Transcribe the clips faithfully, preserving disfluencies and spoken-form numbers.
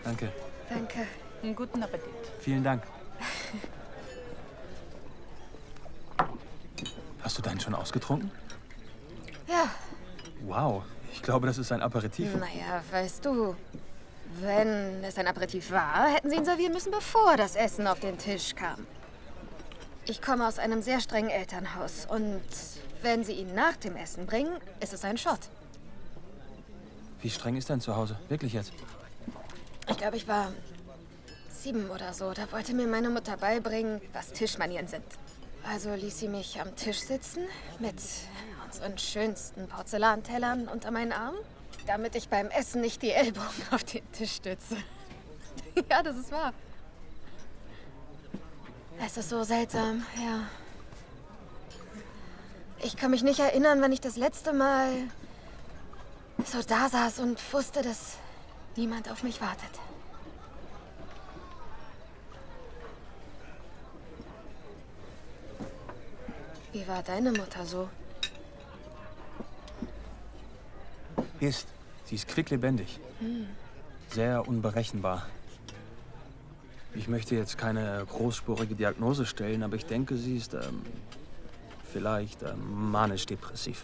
Danke. Danke. Einen guten Appetit. Vielen Dank. Hast du deinen schon ausgetrunken? Ja. Wow, ich glaube, das ist ein Aperitif. Naja, weißt du, wenn es ein Aperitif war, hätten sie ihn servieren müssen, bevor das Essen auf den Tisch kam. Ich komme aus einem sehr strengen Elternhaus und wenn sie ihn nach dem Essen bringen, ist es ein Shot. Wie streng ist dein Zuhause? Wirklich jetzt? Ich glaube, ich war sieben oder so. Da wollte mir meine Mutter beibringen, was Tischmanieren sind. Also ließ sie mich am Tisch sitzen mit unseren schönsten Porzellantellern unter meinen Arm, damit ich beim Essen nicht die Ellbogen auf den Tisch stütze. Ja, das ist wahr. Es ist so seltsam, ja. Ich kann mich nicht erinnern, wann ich das letzte Mal so da saß und wusste, dass niemand auf mich wartet. Wie war deine Mutter so? Ist. Sie ist quicklebendig. Hm. Sehr unberechenbar. Ich möchte jetzt keine großspurige Diagnose stellen, aber ich denke, sie ist ähm, vielleicht ähm, manisch-depressiv.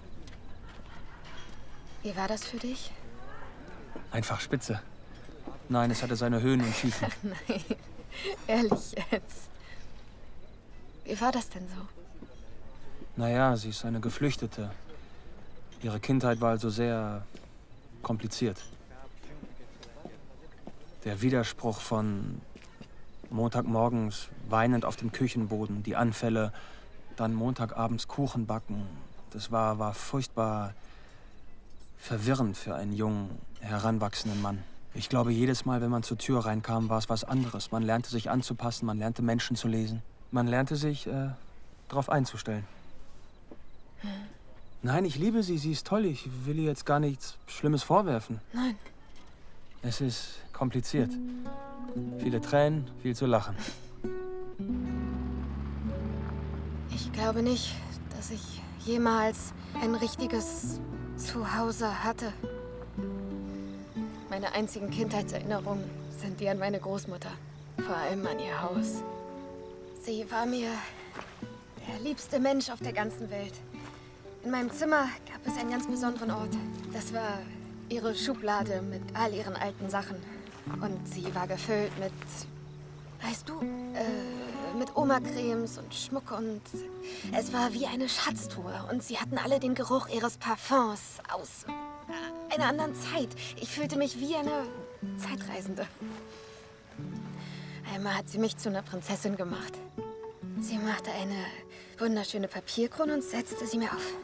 Wie war das für dich? Einfach spitze. Nein, es hatte seine Höhen und Tiefen. Nein, ehrlich jetzt. Wie war das denn so? Naja, sie ist eine Geflüchtete. Ihre Kindheit war also sehr kompliziert. Der Widerspruch von Montagmorgens weinend auf dem Küchenboden, die Anfälle, dann Montagabends Kuchen backen. Das war, war furchtbar verwirrend für einen jungen, heranwachsenden Mann. Ich glaube, jedes Mal, wenn man zur Tür reinkam, war es was anderes. Man lernte sich anzupassen, man lernte Menschen zu lesen. Man lernte sich äh, darauf einzustellen. Hm. Nein, ich liebe sie, sie ist toll. Ich will ihr jetzt gar nichts Schlimmes vorwerfen. Nein. Es ist kompliziert. Viele Tränen, viel zu lachen. Ich glaube nicht, dass ich jemals ein richtiges Zuhause hatte. Meine einzigen Kindheitserinnerungen sind die an meine Großmutter. Vor allem an ihr Haus. Sie war mir der liebste Mensch auf der ganzen Welt. In meinem Zimmer gab es einen ganz besonderen Ort. Das war ihre Schublade mit all ihren alten Sachen. Und sie war gefüllt mit, weißt du, äh, mit Oma-Cremes und Schmuck und es war wie eine Schatztruhe. Und sie hatten alle den Geruch ihres Parfums aus einer anderen Zeit. Ich fühlte mich wie eine Zeitreisende. Einmal hat sie mich zu einer Prinzessin gemacht. Sie machte eine wunderschöne Papierkrone und setzte sie mir auf.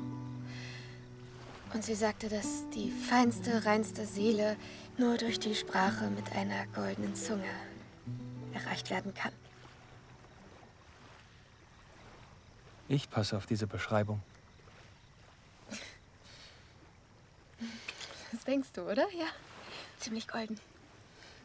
Und sie sagte, dass die feinste, reinste Seele nur durch die Sprache mit einer goldenen Zunge erreicht werden kann. Ich passe auf diese Beschreibung. Das denkst du, oder? Ja, ziemlich golden.